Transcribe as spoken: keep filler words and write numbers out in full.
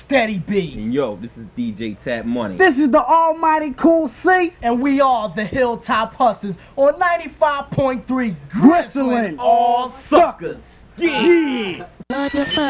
Steady B. And yo, this is D J Tap Money. This is the almighty Cool C. And we are the Hilltop Hustlers on ninety-five point three Gristling All Suckers. Yeah! yeah.